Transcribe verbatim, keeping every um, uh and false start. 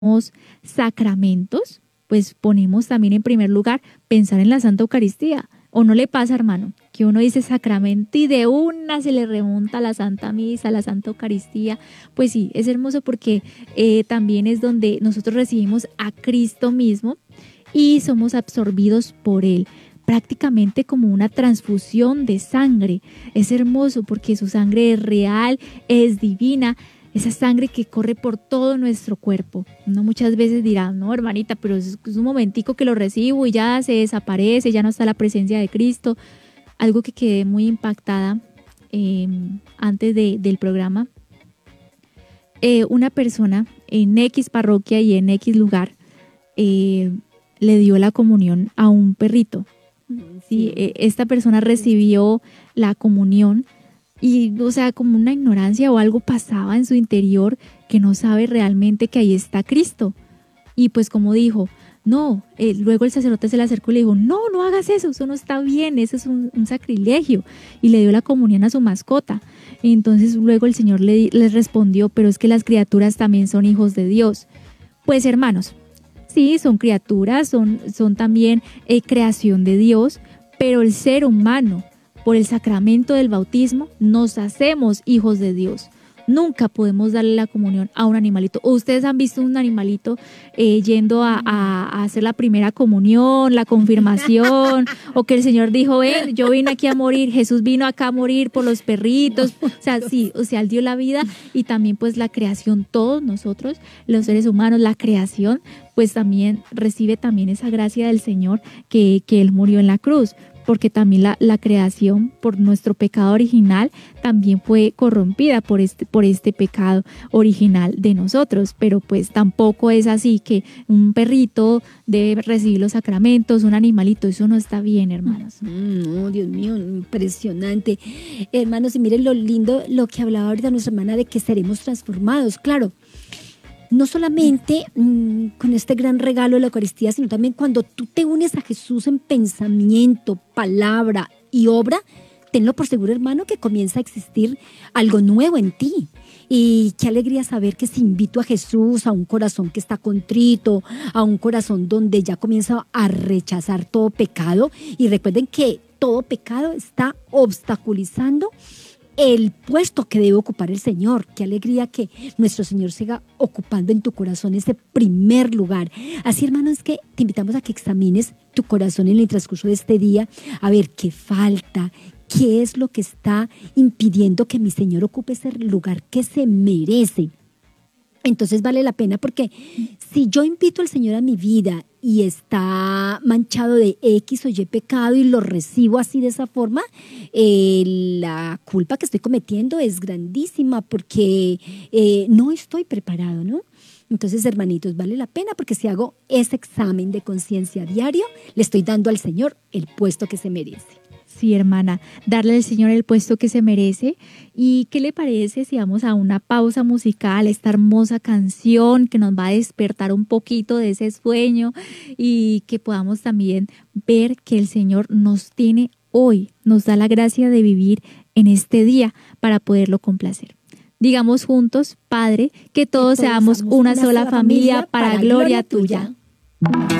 sacramentos, pues ponemos también en primer lugar pensar en la Santa Eucaristía. ¿O no le pasa, hermano, que uno dice sacramento y de una se le remonta a la Santa Misa, a la Santa Eucaristía? Pues sí, es hermoso porque eh, también es donde nosotros recibimos a Cristo mismo y somos absorbidos por Él, prácticamente como una transfusión de sangre. Es hermoso porque su sangre es real, es divina, esa sangre que corre por todo nuestro cuerpo. Uno muchas veces dirá, no, hermanita, pero es un momentico que lo recibo y ya se desaparece, ya no está la presencia de Cristo. Algo que quedé muy impactada eh, antes de, del programa. Eh, una persona en X parroquia y en X lugar eh, le dio la comunión a un perrito. Sí, eh, esta persona recibió la comunión y, o sea, como una ignorancia o algo pasaba en su interior que no sabe realmente que ahí está Cristo. Y pues como dijo, no, eh, luego el sacerdote se le acercó y le dijo, no, no hagas eso, eso no está bien, eso es un, un sacrilegio. Y le dio la comunión a su mascota. Y entonces luego el Señor le, le respondió, pero es que las criaturas también son hijos de Dios. Pues hermanos, sí, son criaturas, son, son también eh, creación de Dios, pero el ser humano, por el sacramento del bautismo, nos hacemos hijos de Dios. Nunca podemos darle la comunión a un animalito. ¿O ustedes han visto un animalito eh, yendo a, a, a hacer la primera comunión, la confirmación? O que el Señor dijo, ven, yo vine aquí a morir, Jesús vino acá a morir por los perritos. O sea, sí, o sea, Él dio la vida y también pues la creación, todos nosotros, los seres humanos, la creación, pues también recibe también esa gracia del Señor que, que Él murió en la cruz. Porque también la, la creación por nuestro pecado original también fue corrompida por este, por este pecado original de nosotros, pero pues tampoco es así que un perrito debe recibir los sacramentos, un animalito, eso no está bien, hermanos. No, Dios mío, impresionante. Hermanos, y miren lo lindo, lo que hablaba ahorita nuestra hermana de que seremos transformados, claro. No solamente mmm, con este gran regalo de la Eucaristía, sino también cuando tú te unes a Jesús en pensamiento, palabra y obra, tenlo por seguro, hermano, que comienza a existir algo nuevo en ti. Y qué alegría saber que si invito a Jesús a un corazón que está contrito, a un corazón donde ya comienza a rechazar todo pecado. Y recuerden que todo pecado está obstaculizando el puesto que debe ocupar el Señor. Qué alegría que nuestro Señor siga ocupando en tu corazón ese primer lugar. Así, hermano, es que te invitamos a que examines tu corazón en el transcurso de este día, a ver qué falta, qué es lo que está impidiendo que mi Señor ocupe ese lugar que se merece. Entonces vale la pena, porque si yo invito al Señor a mi vida y está manchado de X o Y pecado y lo recibo así de esa forma, eh, la culpa que estoy cometiendo es grandísima porque eh, no estoy preparado, ¿no? Entonces, hermanitos, vale la pena, porque si hago ese examen de conciencia diario, le estoy dando al Señor el puesto que se merece. Sí, hermana, darle al Señor el puesto que se merece. ¿Y qué le parece si vamos a una pausa musical, esta hermosa canción que nos va a despertar un poquito de ese sueño y que podamos también ver que el Señor nos tiene hoy, nos da la gracia de vivir en este día para poderlo complacer? Digamos juntos, Padre, que todos, que todos seamos una, una sola familia, familia para, para gloria tuya. tuya.